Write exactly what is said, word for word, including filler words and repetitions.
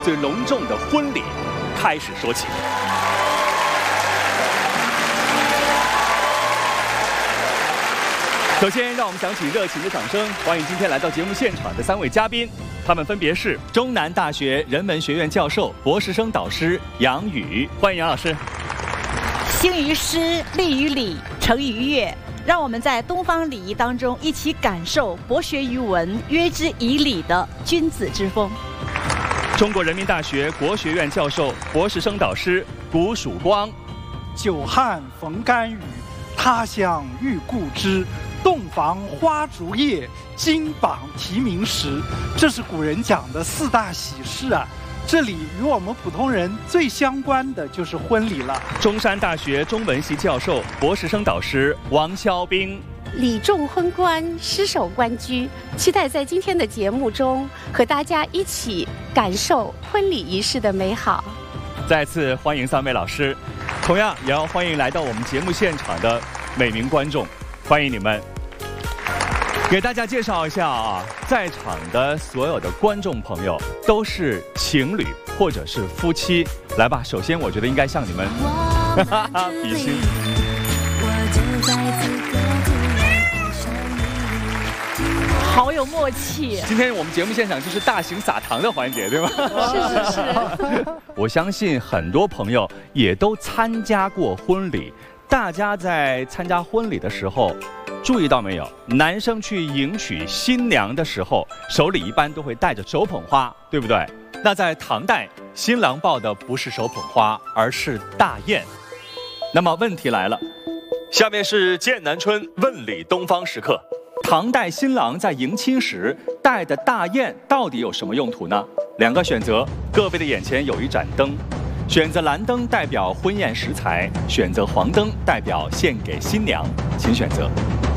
最隆重的婚礼开始说起。首先，让我们响起热情的掌声，欢迎今天来到节目现场的三位嘉宾，他们分别是中南大学人文学院教授、博士生导师杨宇，欢迎杨老师。 兴于诗，立于礼，成于乐。让我们在东方礼仪当中一起感受博学于文、约之以礼的君子之风。 中国人民大学国学院教授、博士生导师谷曙光。 久旱逢甘雨，他乡遇故知。洞房花烛夜，金榜题名时。这是古人讲的四大喜事啊。这里与我们普通人最相关的就是婚礼了。 中山大学中文系教授、博士生导师王肖兵。 礼重婚冠，诗守关雎，期待在今天的节目中和大家一起感受婚礼仪式的美好。 再次欢迎三位老师，同样也要欢迎来到我们节目现场的每名观众，欢迎你们。给大家介绍一下啊，在场的所有的观众朋友都是情侣或者是夫妻。来吧，首先我觉得应该向你们比心。 好有默契。 今天我们节目现场就是大型撒糖的环节，对吗？ 是是是。 我相信很多朋友也都参加过婚礼，大家在参加婚礼的时候，注意到没有？男生去迎娶新娘的时候，手里一般都会带着手捧花，对不对？那在唐代，新郎抱的不是手捧花，而是大雁。那么问题来了，下面是剑南春问礼东方时刻。唐代新郎在迎亲时带的大雁到底有什么用途呢？两个选择，各位的眼前有一盏灯，选择蓝灯代表婚宴食材，选择黄灯代表献给新娘，请选择。